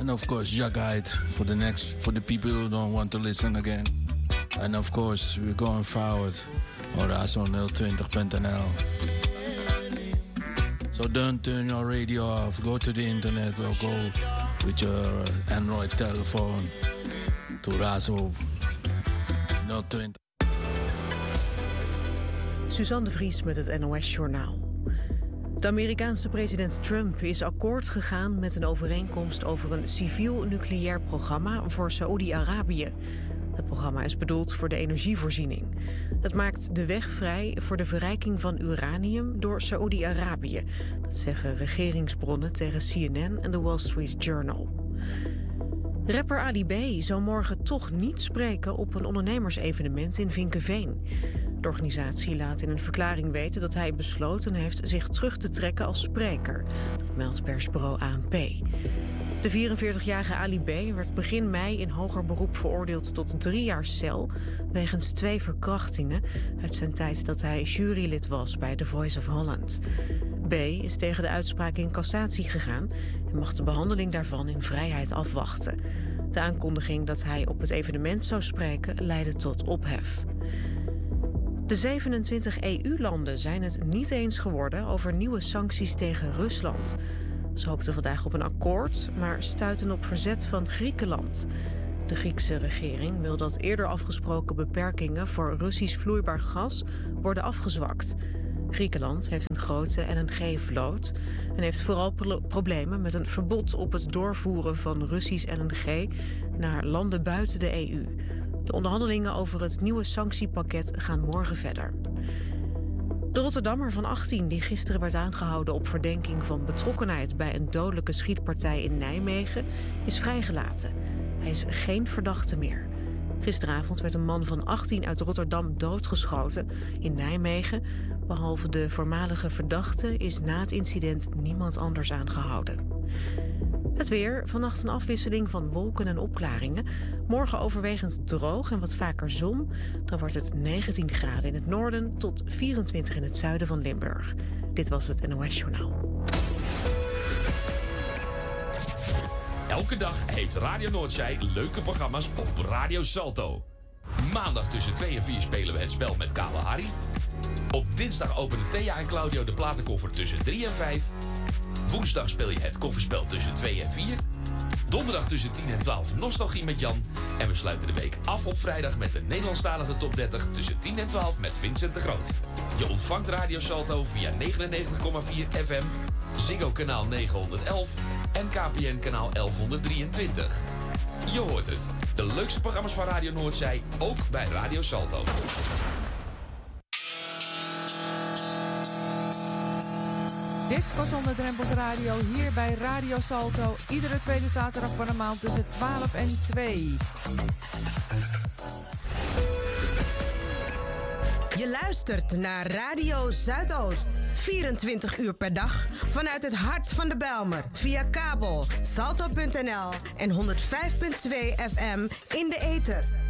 And of course, your guide for the people who don't want to listen again. And of course, we're going forward on razo020.nl. So don't turn your radio off. Go to the internet or go with your Android telephone to razo020. Suzanne de Vries met het NOS-journaal. De Amerikaanse president Trump is akkoord gegaan met een overeenkomst over een civiel nucleair programma voor Saoedi-Arabië. Het programma is bedoeld voor de energievoorziening. Het maakt de weg vrij voor de verrijking van uranium door Saoedi-Arabië. Dat zeggen regeringsbronnen tegen CNN en de Wall Street Journal. Rapper Ali B zal morgen toch niet spreken op een ondernemersevenement in Vinkeveen. De organisatie laat in een verklaring weten dat hij besloten heeft zich terug te trekken als spreker. Dat meldt persbureau ANP. De 44-jarige Ali B werd begin mei in hoger beroep veroordeeld tot 3 jaar cel wegens 2 verkrachtingen uit zijn tijd dat hij jurylid was bij The Voice of Holland. B is tegen de uitspraak in cassatie gegaan en mag de behandeling daarvan in vrijheid afwachten. De aankondiging dat hij op het evenement zou spreken leidde tot ophef. De 27 EU-landen zijn het niet eens geworden over nieuwe sancties tegen Rusland. Ze hoopten vandaag op een akkoord, maar stuiten op verzet van Griekenland. De Griekse regering wil dat eerder afgesproken beperkingen voor Russisch vloeibaar gas worden afgezwakt. Griekenland heeft een grote LNG-vloot en heeft vooral problemen met een verbod op het doorvoeren van Russisch LNG naar landen buiten de EU. De onderhandelingen over het nieuwe sanctiepakket gaan morgen verder. De Rotterdammer van 18, die gisteren werd aangehouden op verdenking van betrokkenheid bij een dodelijke schietpartij in Nijmegen, is vrijgelaten. Hij is geen verdachte meer. Gisteravond werd een man van 18 uit Rotterdam doodgeschoten in Nijmegen. Behalve de voormalige verdachte is na het incident niemand anders aangehouden. Het weer, vannacht een afwisseling van wolken en opklaringen. Morgen overwegend droog en wat vaker zon. Dan wordt het 19 graden in het noorden tot 24 in het zuiden van Limburg. Dit was het NOS Journaal. Elke dag heeft Radio Noordzij leuke programma's op Radio Salto. Maandag tussen 2 en 4 spelen we het spel met Kale Harry. Op dinsdag openen Thea en Claudio de platenkoffer tussen 3 en 5. Woensdag speel je het kofferspel tussen 2 en 4. Donderdag tussen 10 en 12 Nostalgie met Jan. En we sluiten de week af op vrijdag met de Nederlandstalige top 30 tussen 10 en 12 met Vincent de Groot. Je ontvangt Radio Salto via 99,4 FM, Ziggo kanaal 911 en KPN kanaal 1123. Je hoort het. De leukste programma's van Radio Noordzij, ook bij Radio Salto. Disco zonder drempels radio hier bij Radio Salto. Iedere tweede zaterdag van de maand tussen 12 en 2. Je luistert naar Radio Zuidoost. 24 uur per dag vanuit het hart van de Bijlmer. Via kabel, salto.nl en 105.2 FM in de ether.